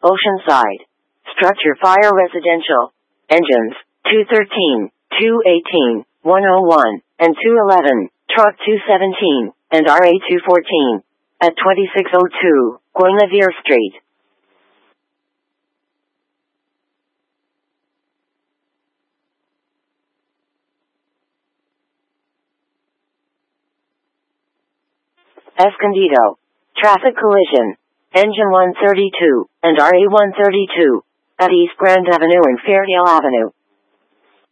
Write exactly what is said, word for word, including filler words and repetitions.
Oceanside. Structure Fire Residential. Engines, two thirteen, two eighteen, one oh one, and two eleven, Truck two seventeen, and R A two fourteen. At twenty-six oh two, Guinevere Street. Escondido. Traffic collision. Engine one thirty-two, and R A one thirty-two. At East Grand Avenue and Fairdale Avenue.